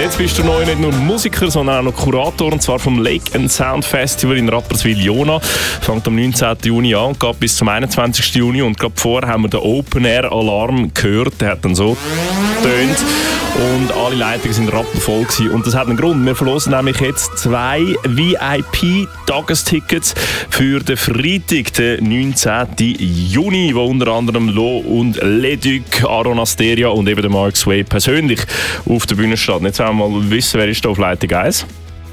jetzt bist du neu nicht nur Musiker, sondern auch noch Kurator, und zwar vom Lake and Sound Festival in Rapperswil-Jona. Fängt am 19. Juni an und geht bis zum 21. Juni. Und gerade vorher haben wir den Open-Air-Alarm gehört. Der hat dann so getönt. Und alle Leitungen sind rappenvoll gewesen. Und das hat einen Grund. Wir verlosen nämlich jetzt 2 VIP-Tagestickets für den Freitag, den 19. Juni, wo unter anderem Lo und Leduc, Aaron Asteria und eben der Mark Sway persönlich auf der Bühne stehen. Jetzt wollen wir mal wissen, wer ist da auf Leitung 1?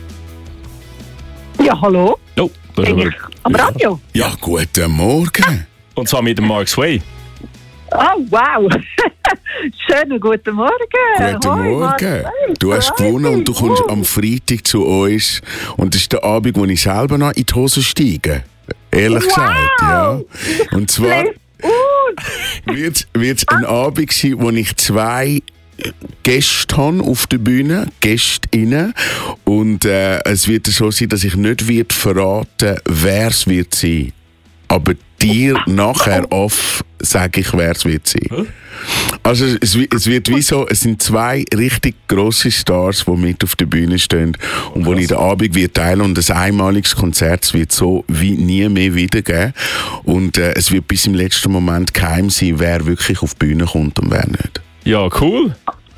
Ja, hallo? Oh, das ist aber... Am Radio? Ja, guten Morgen. Und zwar mit dem Mark Sway. Oh, wow. Schönen guten Morgen. Guten Hoi, Morgen. Marcel. Du hast gewonnen und du kommst am Freitag zu uns. Und das ist der Abend, wo ich selber noch in die Hose steige. Ehrlich gesagt, ja. Und zwar wird es ein Abend sein, wo ich 2 Gäste habe auf der Bühne, Gästinnen. Und es wird so sein, dass ich nicht verraten, wer es wird sein. Aber dir nachher sage ich, wer es wird sein. Also es wird wie so, es sind 2 richtig grosse Stars, die mit auf der Bühne stehen und wo ich den Abend wird teilen, und ein einmaliges Konzert wird so wie nie mehr wiedergeben. Und es wird bis im letzten Moment geheim sein, wer wirklich auf die Bühne kommt und wer nicht. Ja, cool.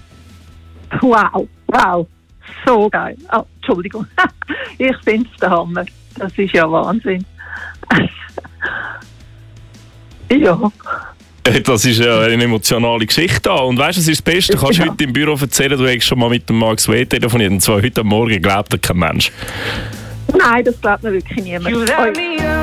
Wow. So geil. Oh, Entschuldigung. Ich finde es der Hammer. Das ist ja Wahnsinn. Ja. Das ist ja eine emotionale Geschichte. Und weißt du, das ist das Beste. Du kannst heute im Büro erzählen, du hast schon mal mit dem Mark Sway telefoniert. Und zwar heute am Morgen glaubt kein Mensch. Nein, das glaubt mir wirklich niemand.